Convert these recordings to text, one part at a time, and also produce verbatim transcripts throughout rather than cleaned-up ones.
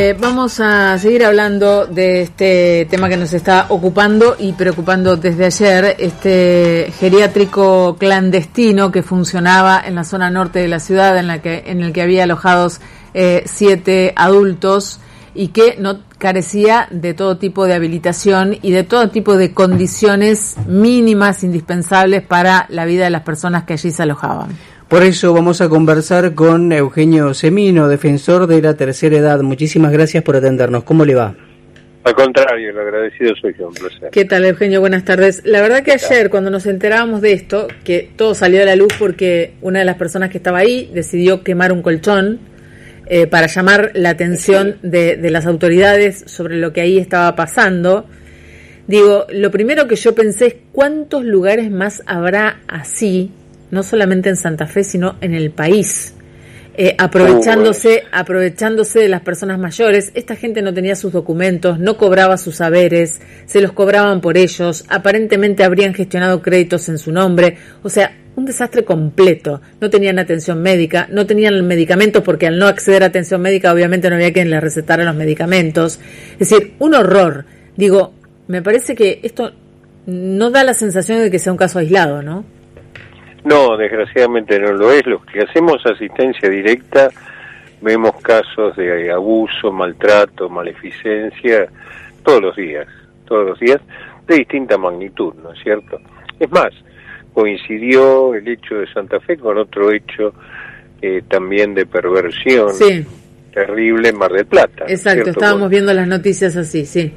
Eh, vamos a seguir hablando de este tema que nos está ocupando y preocupando desde ayer, este geriátrico clandestino que funcionaba en la zona norte de la ciudad, en la que en el que había alojados eh, siete adultos y que no carecía de todo tipo de habilitación y de todo tipo de condiciones mínimas indispensables para la vida de las personas que allí se alojaban. Por eso vamos a conversar con Eugenio Semino, defensor de la tercera edad. Muchísimas gracias por atendernos. ¿Cómo le va? Al contrario, el agradecido soy yo, un placer. ¿Qué tal, Eugenio? Buenas tardes. La verdad que ayer, cuando nos enterábamos de esto, que todo salió a la luz porque una de las personas que estaba ahí decidió quemar un colchón eh, para llamar la atención de, de las autoridades sobre lo que ahí estaba pasando. Digo, lo primero que yo pensé es cuántos lugares más habrá así, no solamente en Santa Fe, sino en el país, eh, aprovechándose, aprovechándose de las personas mayores. Esta gente no tenía sus documentos, no cobraba sus saberes, se los cobraban por ellos, aparentemente habrían gestionado créditos en su nombre, o sea, un desastre completo. No tenían atención médica, no tenían medicamentos, porque al no acceder a atención médica obviamente no había quien les recetara los medicamentos. Es decir, un horror. Digo, me parece que esto no da la sensación de que sea un caso aislado, ¿no? No, desgraciadamente no lo es. Los que hacemos asistencia directa vemos casos de abuso, maltrato, maleficencia todos los días, todos los días, de distinta magnitud, ¿no es cierto? Es más, coincidió el hecho de Santa Fe con otro hecho eh, también de perversión sí. terrible en Mar del Plata. Exacto, ¿cierto? Estábamos Por... viendo las noticias así, sí.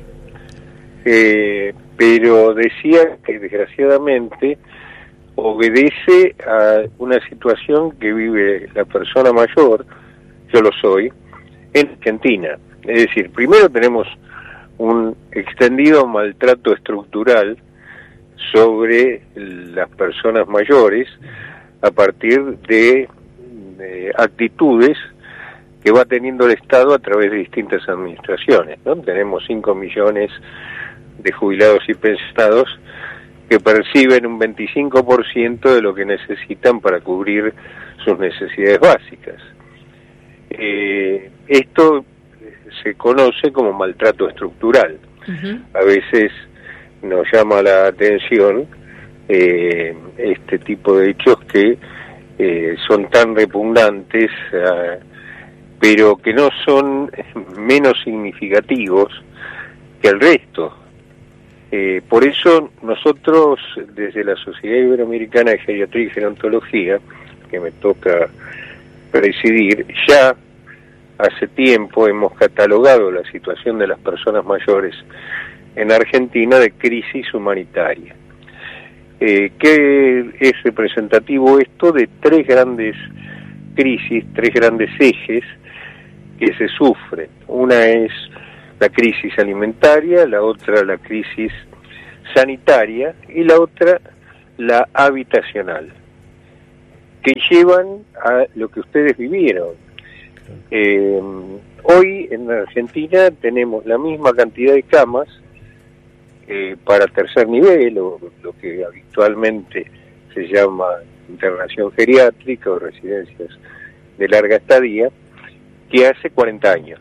Eh, pero decía que desgraciadamente obedece a una situación que vive la persona mayor, yo lo soy, en Argentina. Es decir, primero tenemos un extendido maltrato estructural sobre las personas mayores a partir de, de actitudes que va teniendo el Estado a través de distintas administraciones, ¿no? Tenemos cinco millones de jubilados y pensionados que perciben un veinticinco por ciento de lo que necesitan para cubrir sus necesidades básicas. Eh, esto se conoce como maltrato estructural. Uh-huh. A veces nos llama la atención eh, este tipo de hechos que eh, son tan repugnantes, eh, pero que no son menos significativos que el resto. Eh, por eso nosotros, desde la Sociedad Iberoamericana de Geriatría y Gerontología, que me toca presidir, ya hace tiempo hemos catalogado la situación de las personas mayores en Argentina de crisis humanitaria. Eh, ¿Qué es representativo esto? De tres grandes crisis, tres grandes ejes que se sufren. Una es la crisis alimentaria, la otra la crisis sanitaria y la otra la habitacional, que llevan a lo que ustedes vivieron. Eh, hoy en Argentina tenemos la misma cantidad de camas eh, para tercer nivel, o lo que habitualmente se llama internación geriátrica o residencias de larga estadía, que hace cuarenta años.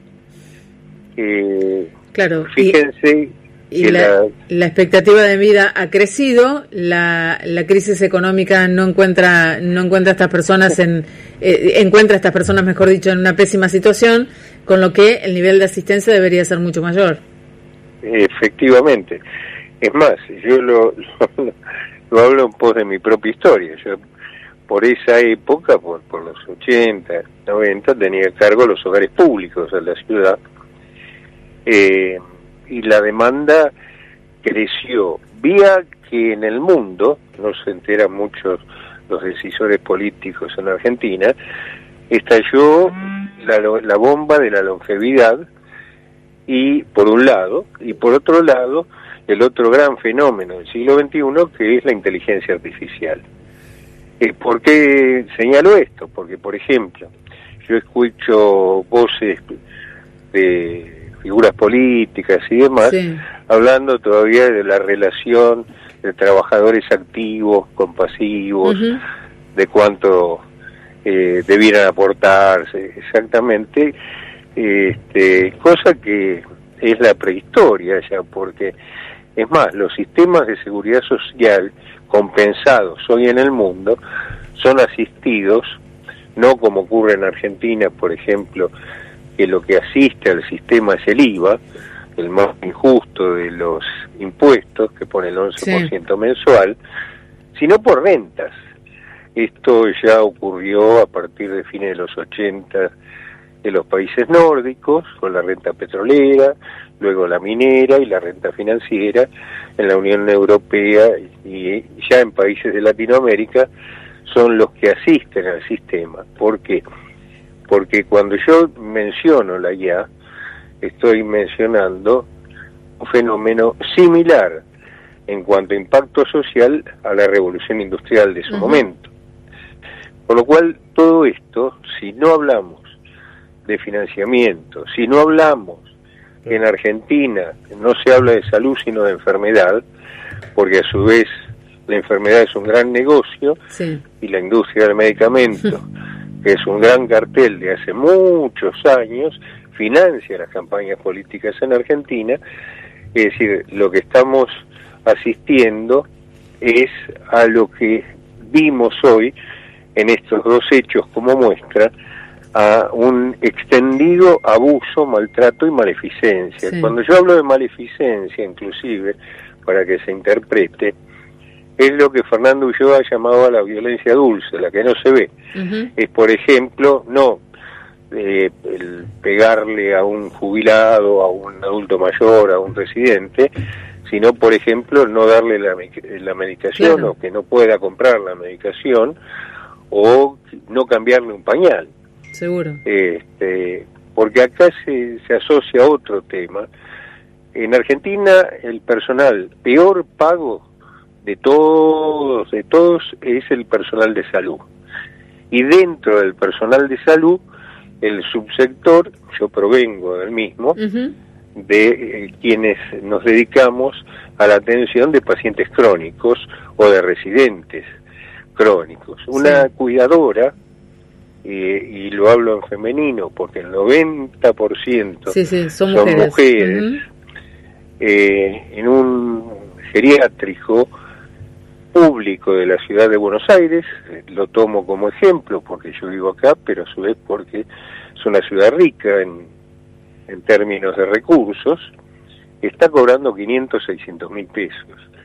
Eh, claro, fíjense y, y la, la, la expectativa de vida ha crecido, la, la crisis económica no encuentra no encuentra a estas personas en eh, encuentra a estas personas mejor dicho en una pésima situación, con lo que el nivel de asistencia debería ser mucho mayor. Efectivamente, es más, yo lo, lo, lo hablo en pos de mi propia historia. Yo por esa época, por, por los ochenta, noventa, tenía a cargo los hogares públicos de la ciudad. Eh, y la demanda creció, vía que en el mundo, no se enteran muchos los decisores políticos en Argentina, estalló la, la bomba de la longevidad, y por un lado, y por otro lado, el otro gran fenómeno del siglo veintiuno, que es la inteligencia artificial. Eh, ¿Por qué señalo esto? Porque, por ejemplo, yo escucho voces de figuras políticas y demás, sí, hablando todavía de la relación de trabajadores activos, compasivos, uh-huh, de cuánto eh, debieran aportarse exactamente, este, cosa que es la prehistoria ya, porque es más, los sistemas de seguridad social compensados hoy en el mundo son asistidos, no como ocurre en Argentina, por ejemplo, que lo que asiste al sistema es el I V A, el más injusto de los impuestos, que pone el once por ciento sí. mensual, sino por rentas. Esto ya ocurrió a partir de fines de los ochenta de los países nórdicos, con la renta petrolera, luego la minera y la renta financiera en la Unión Europea, y ya en países de Latinoamérica son los que asisten al sistema. ¿Por qué? Porque cuando yo menciono la I A, estoy mencionando un fenómeno similar en cuanto a impacto social a la revolución industrial de su uh-huh. momento. Con lo cual, todo esto, si no hablamos de financiamiento, si no hablamos que en Argentina no se habla de salud sino de enfermedad, porque a su vez la enfermedad es un gran negocio, sí. y la industria del medicamento, que es un gran cartel de hace muchos años, financia las campañas políticas en Argentina. Es decir, lo que estamos asistiendo es a lo que vimos hoy en estos dos hechos como muestra, a un extendido abuso, maltrato y maleficencia. Sí. Cuando yo hablo de maleficencia, inclusive, para que se interprete, es lo que Fernando Ulloa llamaba la violencia dulce, la que no se ve. Uh-huh. Es, por ejemplo, no eh, el pegarle a un jubilado, a un adulto mayor, a un residente, sino, por ejemplo, no darle la, la medicación, claro. o que no pueda comprar la medicación, o no cambiarle un pañal. Seguro. Este, porque acá se, se asocia a otro tema. En Argentina, el personal peor pago de todos, de todos, es el personal de salud. Y dentro del personal de salud, el subsector, yo provengo del mismo, uh-huh. de eh, quienes nos dedicamos a la atención de pacientes crónicos o de residentes crónicos. Una sí. cuidadora, eh, y lo hablo en femenino porque el noventa por ciento sí, sí, son, son mujeres, mujeres uh-huh. eh, en un geriátrico público de la ciudad de Buenos Aires, eh, lo tomo como ejemplo porque yo vivo acá, pero a su vez porque es una ciudad rica en, en términos de recursos, está cobrando quinientos, seiscientos mil pesos.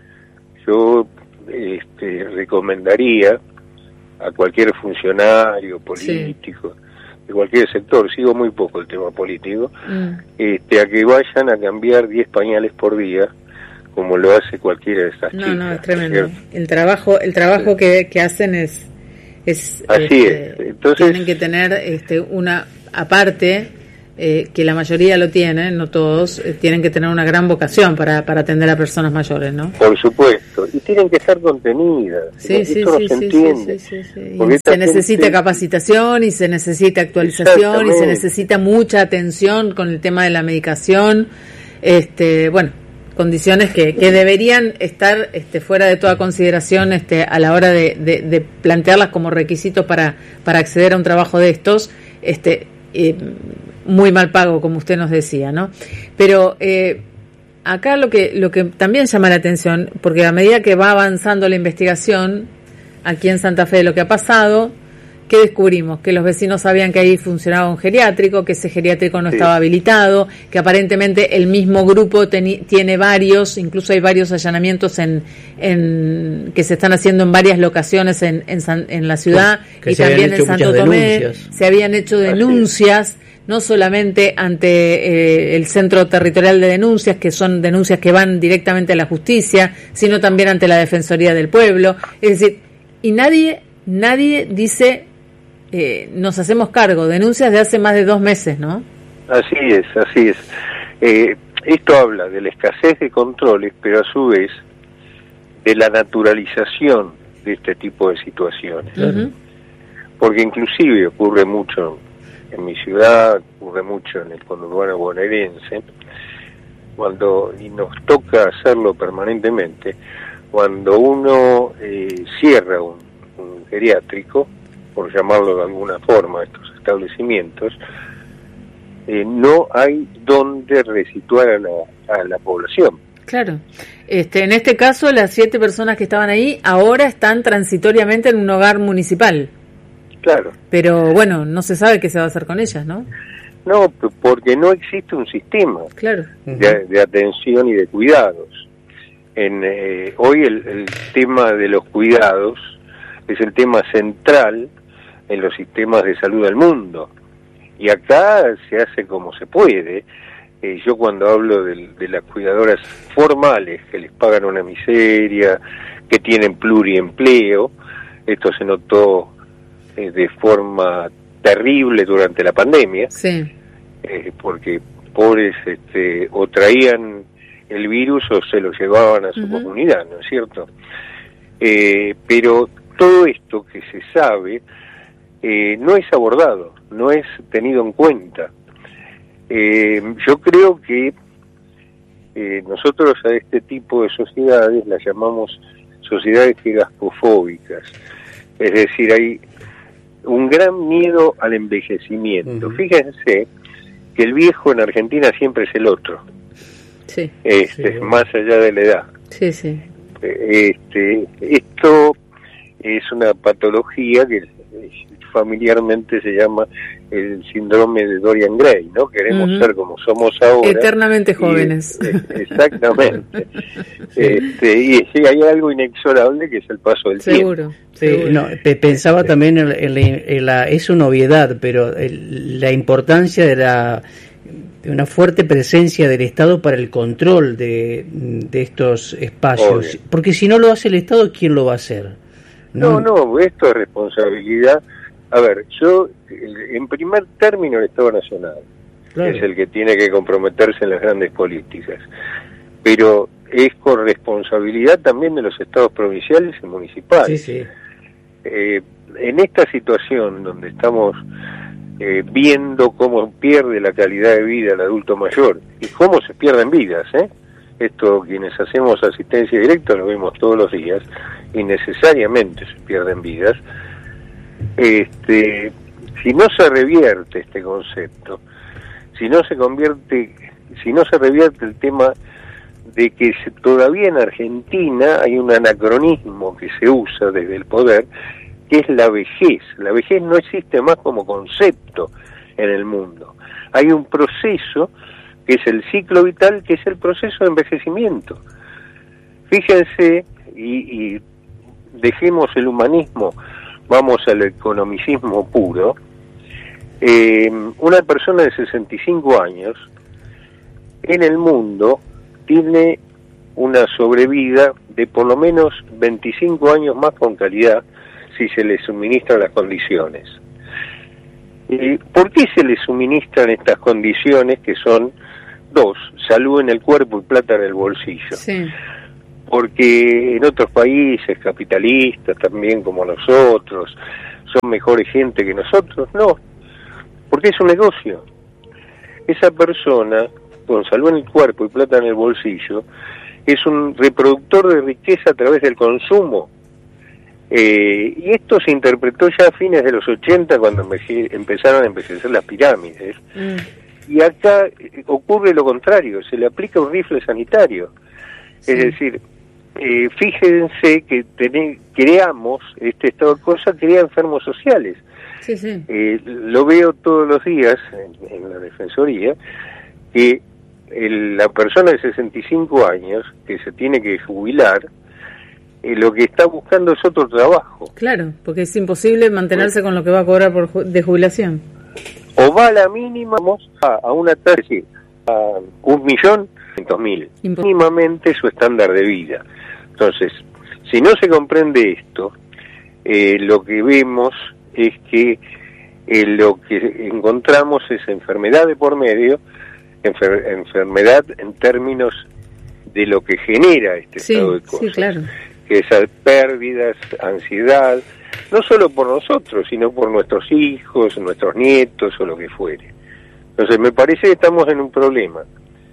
Yo este, recomendaría a cualquier funcionario político, sí. de cualquier sector, sigo muy poco el tema político, mm. este, a que vayan a cambiar diez pañales por día, como lo hace cualquiera de estas no, chicas. No, no, es tremendo. El trabajo, el trabajo sí. que, que hacen es, es así este, es. Entonces, tienen que tener este, una aparte. Eh, que la mayoría lo tienen, no todos, eh, tienen que tener una gran vocación para, para atender a personas mayores, ¿no? Por supuesto, y tienen que estar contenidas. Sí, sí, sí, sí, sí, sí, sí. Y se necesita gente... capacitación y se necesita actualización y se necesita mucha atención con el tema de la medicación, este, bueno, condiciones que, que deberían estar este, fuera de toda consideración este, a la hora de, de, de plantearlas como requisitos para, para acceder a un trabajo de estos, este, eh, muy mal pago, como usted nos decía, ¿no? Pero eh, acá lo que lo que también llama la atención, porque a medida que va avanzando la investigación aquí en Santa Fe de lo que ha pasado, ¿qué descubrimos? Que los vecinos sabían que ahí funcionaba un geriátrico, que ese geriátrico no sí. estaba habilitado, que aparentemente el mismo grupo teni- tiene varios, incluso hay varios allanamientos en, en que se están haciendo en varias locaciones en, en, San, en la ciudad, bueno, y también en Santo Tomé. Denuncias. Se habían hecho denuncias, no solamente ante eh, el Centro Territorial de Denuncias, que son denuncias que van directamente a la justicia, sino también ante la Defensoría del Pueblo. Es decir, y nadie, nadie dice... Eh, nos hacemos cargo, denuncias de hace más de dos meses, ¿no? Así es, así es. Eh, esto habla de la escasez de controles, pero a su vez de la naturalización de este tipo de situaciones. Uh-huh. Porque inclusive ocurre mucho en mi ciudad, ocurre mucho en el conurbano bonaerense, cuando, y nos toca hacerlo permanentemente, cuando uno eh, cierra un, un geriátrico, por llamarlo de alguna forma, estos establecimientos, eh, no hay dónde resituar a la, a la población. Claro. Este, en este caso, las siete personas que estaban ahí ahora están transitoriamente en un hogar municipal. Claro. Pero bueno, no se sabe qué se va a hacer con ellas, ¿no? No, porque no existe un sistema claro. de, de atención y de cuidados. En, eh, hoy el, el tema de los cuidados es el tema central en los sistemas de salud del mundo. Y acá se hace como se puede. Eh, yo cuando hablo de, de las cuidadoras formales, que les pagan una miseria, que tienen pluriempleo, esto se notó eh, de forma terrible durante la pandemia, sí. eh, porque pobres este, o traían el virus o se lo llevaban a su uh-huh. comunidad, ¿no es cierto? Eh, pero todo esto que se sabe eh, no es abordado, no es tenido en cuenta. Eh, yo creo que eh, nosotros a este tipo de sociedades las llamamos sociedades gigascofóbicas, es decir, hay un gran miedo al envejecimiento. Uh-huh. Fíjense que el viejo en Argentina siempre es el otro, sí, este, sí, más allá de la edad. Sí, sí. Este, esto es una patología que familiarmente se llama el síndrome de Dorian Gray, ¿no? Queremos uh-huh. ser como somos ahora. Eternamente jóvenes. Y, exactamente. este, y sí, hay algo inexorable que es el paso del seguro, tiempo. Sí, seguro. No, pensaba también en, en, la, en la... Es una obviedad, pero el, la importancia de la... de una fuerte presencia del Estado para el control de, de estos espacios. Obvio. Porque si no lo hace el Estado, ¿quién lo va a hacer? No, no, no esto es responsabilidad. A ver, yo, en primer término, el Estado Nacional claro. es el que tiene que comprometerse en las grandes políticas, pero es corresponsabilidad también de los estados provinciales y municipales. Sí, sí. Eh, en esta situación donde estamos eh, viendo cómo pierde la calidad de vida el adulto mayor y cómo se pierden vidas, ¿eh? Esto quienes hacemos asistencia directa lo vemos todos los días y necesariamente se pierden vidas. Este, si no se revierte este concepto, si no se convierte, si no se revierte el tema de que se, todavía en Argentina hay un anacronismo que se usa desde el poder, que es la vejez. La vejez no existe más como concepto en el mundo. Hay un proceso que es el ciclo vital, que es el proceso de envejecimiento. Fíjense, y, y dejemos el humanismo, vamos al economicismo puro. Eh, una persona de sesenta y cinco años en el mundo tiene una sobrevida de por lo menos veinticinco años más con calidad si se le suministran las condiciones. Eh, ¿Por qué se le suministran estas condiciones que son dos? Salud en el cuerpo y plata en el bolsillo. Sí. Porque en otros países capitalistas también como nosotros son mejores gente que nosotros. No, porque es un negocio. Esa persona con salud en el cuerpo y plata en el bolsillo es un reproductor de riqueza a través del consumo. Eh, y esto se interpretó ya a fines de los ochenta cuando empezaron a envejecer las pirámides. Mm. Y acá ocurre lo contrario, se le aplica un rifle sanitario. Sí. Es decir, eh, fíjense que ten, creamos, este estado de cosas crea enfermos sociales. Sí, sí. Eh, lo veo todos los días en, en la Defensoría, que el, la persona de sesenta y cinco años que se tiene que jubilar, eh, lo que está buscando es otro trabajo. Claro, porque es imposible mantenerse pues, con lo que va a cobrar por ju- de jubilación. O va a la mínima, vamos a, a una tasa, a un millón, cientos mil, Impos- mínimamente su estándar de vida. Entonces, si no se comprende esto, eh, lo que vemos es que eh, lo que encontramos es enfermedad de por medio, enfer- enfermedad en términos de lo que genera este sí, estado de cosas, sí, claro. que es pérdidas, ansiedad, no solo por nosotros, sino por nuestros hijos, nuestros nietos o lo que fuere. Entonces me parece que estamos en un problema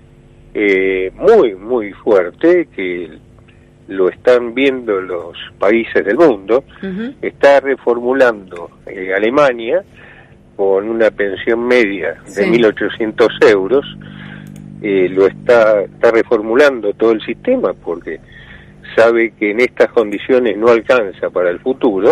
eh, muy, muy fuerte, que lo están viendo los países del mundo. Uh-huh. Está reformulando eh, Alemania con una pensión media de Sí. mil ochocientos euros, eh, lo está, está reformulando todo el sistema porque sabe que en estas condiciones no alcanza para el futuro,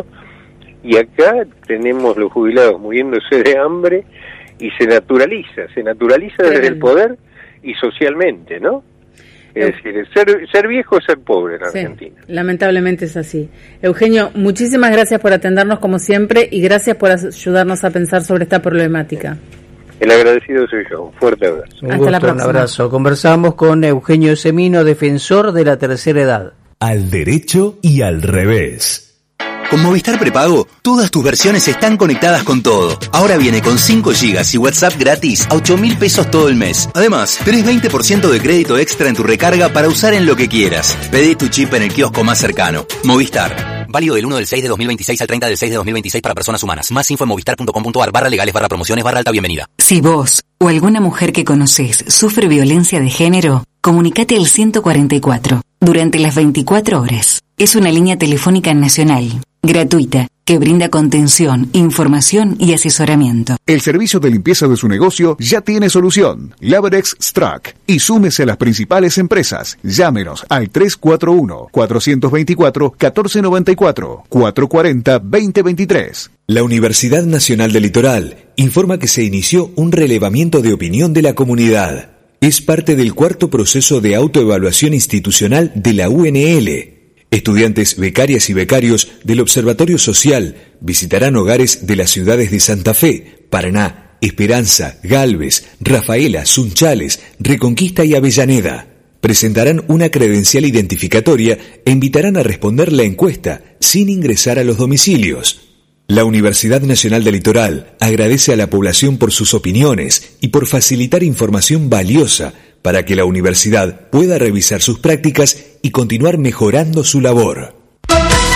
y acá tenemos los jubilados muriéndose de hambre y se naturaliza, se naturaliza desde el poder y socialmente, ¿no? Es decir, ser, ser viejo es ser pobre en Sí, Argentina. lamentablemente es así. Eugenio, muchísimas gracias por atendernos como siempre y gracias por ayudarnos a pensar sobre esta problemática. El agradecido soy yo. Un fuerte abrazo. Un Hasta gusto, la un próxima. abrazo. Conversamos con Eugenio Semino, defensor de la tercera edad. Al derecho y al revés. Con Movistar Prepago, todas tus versiones están conectadas con todo. Ahora viene con cinco gigas y WhatsApp gratis a ocho mil pesos todo el mes. Además, tenés veinte por ciento de crédito extra en tu recarga para usar en lo que quieras. Pedí tu chip en el kiosco más cercano. Movistar. Válido del uno del seis de dos mil veintiséis al treinta del seis de dos mil veintiséis para personas humanas. Más info en movistar.com.ar barra legales barra promociones barra alta bienvenida. Si vos o alguna mujer que conocés sufre violencia de género, comunicate al ciento cuarenta y cuatro durante las veinticuatro horas. Es una línea telefónica nacional, gratuita, que brinda contención, información y asesoramiento. El servicio de limpieza de su negocio ya tiene solución. Laberex Strack. Y súmese a las principales empresas. Llámenos al tres cuatro uno, cuatro dos cuatro, uno cuatro nueve cuatro, cuatro cuatro cero, dos cero dos tres. La Universidad Nacional del Litoral informa que se inició un relevamiento de opinión de la comunidad. Es parte del cuarto proceso de autoevaluación institucional de la U N L. Estudiantes, becarias y becarios del Observatorio Social visitarán hogares de las ciudades de Santa Fe, Paraná, Esperanza, Galvez, Rafaela, Sunchales, Reconquista y Avellaneda. Presentarán una credencial identificatoria e invitarán a responder la encuesta sin ingresar a los domicilios. La Universidad Nacional del Litoral agradece a la población por sus opiniones y por facilitar información valiosa para que la universidad pueda revisar sus prácticas y continuar mejorando su labor.